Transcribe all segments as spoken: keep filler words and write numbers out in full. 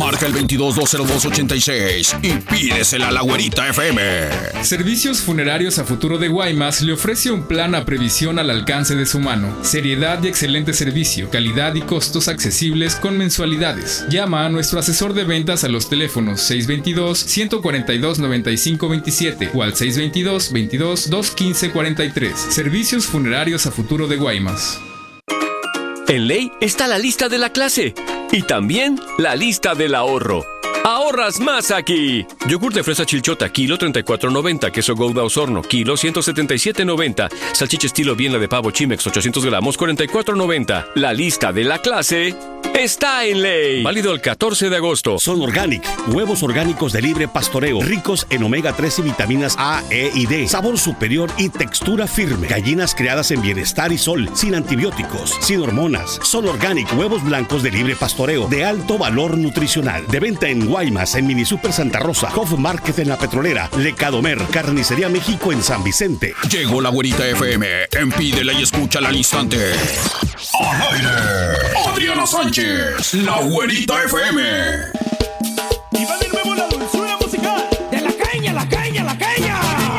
Marca el veintidós dos cero dos ochenta y seis y pídesela a la Güerita F M. Servicios Funerarios a Futuro de Guaymas le ofrece un plan a previsión al alcance de su mano. Seriedad y excelente servicio, calidad y costos accesibles con mensualidades. Llama a nuestro asesor de ventas a los teléfonos seis dos dos, uno cuatro dos, nueve cinco dos siete o al seis dos dos, veintidós, dos quince cuarenta y tres. Servicios Funerarios a Futuro de Guaymas. En Ley está la lista de la clase y también la lista del ahorro. ¡Ahorras más aquí! Yogur de fresa Chilchota, kilo treinta y cuatro noventa. Queso Gouda Osorno, kilo ciento setenta y siete noventa. Salchicha estilo Bienla de pavo Chimex, ochocientos gramos, cuarenta y cuatro noventa. La lista de la clase está en Ley. Válido el catorce de agosto. Son Organic, huevos orgánicos de libre pastoreo, ricos en omega tres y vitaminas A, E y D. Sabor superior y textura firme. Gallinas criadas en bienestar y sol, sin antibióticos, sin hormonas. Son Organic, huevos blancos de libre pastoreo, de alto valor nutricional. De venta en Guaymas, en Mini Super Santa Rosa, Hof Market en La Petrolera, Lecadomer, Carnicería México en San Vicente. Llegó la Güerita F M, en Pídela y Escúchala al instante. ¡Al aire! Adriana Sánchez, la Güerita F M. Y va de nuevo la dulzura musical de la caña, la caña, la caña.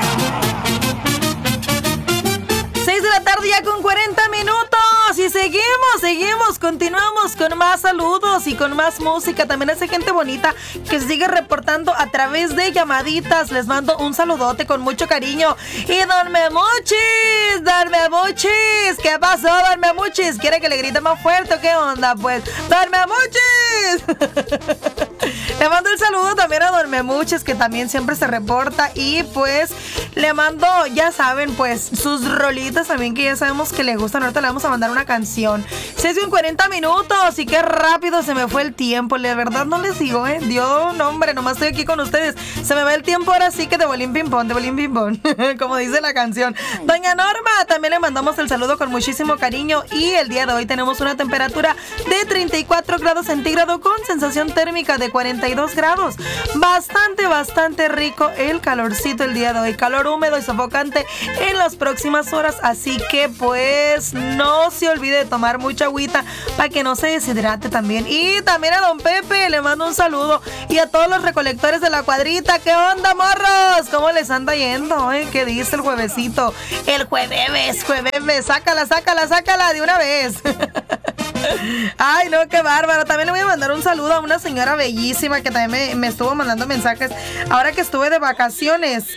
seis de la tarde ya con cuarenta minutos. Y seguimos, seguimos, continuamos con más saludos y con más música. También hace gente bonita que sigue reportando a través de llamaditas. Les mando un saludote con mucho cariño. Y Don Memuchis, Don Memuchis, ¿qué pasó, Don Memuchis? ¿Quiere que le grite más fuerte o qué onda? Pues, Don Memuchis. Le mando el saludo también a Don Memuchis, que también siempre se reporta. Y pues le mando, ya saben, pues sus rolitas también, que ya sabemos que le gustan. Ahorita le vamos a mandar una canción. seis con cuarenta minutos y qué rápido se me fue el tiempo. La verdad no les digo, eh. Dios, no, hombre, nomás estoy aquí con ustedes. Se me va el tiempo ahora sí que de bolín ping pong, de bolín ping pong, como dice la canción. Doña Norma, también le mandamos el saludo con muchísimo cariño. Y el día de hoy tenemos una temperatura de treinta y cuatro grados centígrados con sensación térmica de cuarenta y dos grados. Bastante, bastante rico el calorcito el día de hoy. Calor húmedo y sofocante en las próximas horas. Así que pues no se olvide de tomar mucha agüita para que no se deshidrate también. Y también a Don Pepe le mando un saludo. Y a todos los recolectores de la cuadrita. ¿Qué onda, morros? ¿Cómo les anda yendo? ¿Eh? ¿Qué dice el juevesito? El jueves, jueves. Sácala, sácala, sácala de una vez. Ay, no, qué bárbaro. También le voy a mandar un saludo a una señora bellísima que también me, me estuvo mandando mensajes ahora que estuve de vacaciones.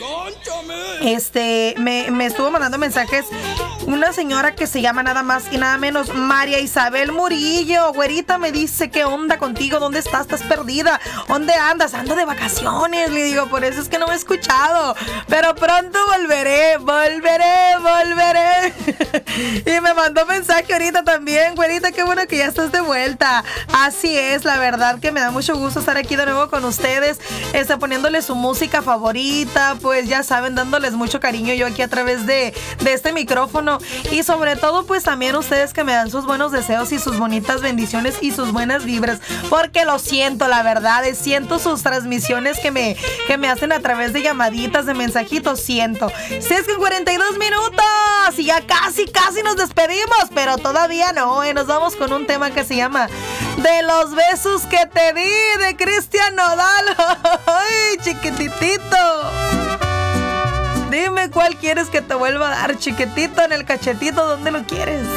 Este, me, me estuvo mandando mensajes una señora que se llama nada más y nada menos María Isabel Murillo. Güerita, me dice, ¿qué onda contigo? ¿Dónde estás? ¿Estás perdida? ¿Dónde andas? Ando de vacaciones, le digo, por eso es que no me he escuchado. Pero pronto volveré, volveré, volveré. Y me mandó mensaje ahorita también, güerita, qué bueno que ya estás de vuelta. Así es, la verdad que me da mucho gusto estar aquí de nuevo con ustedes, está poniéndoles su música favorita, pues ya saben, dándoles mucho cariño yo aquí a través de, de este micrófono. Y sobre todo, pues también ustedes que me dan sus buenos deseos y sus bonitas bendiciones y sus buenas vibras, porque lo siento, la verdad, es, siento sus transmisiones que me, que me hacen a través de llamaditas, de mensajitos, siento. seis con cuarenta y dos minutos y ya casi, casi nos despedimos, pero todavía no, eh, nos vamos con un tema que se llama De los besos que te di, de Cristian Nodal. ¡Ay, chiquititito! Dime cuál quieres que te vuelva a dar, chiquitito, en el cachetito, ¿dónde lo quieres?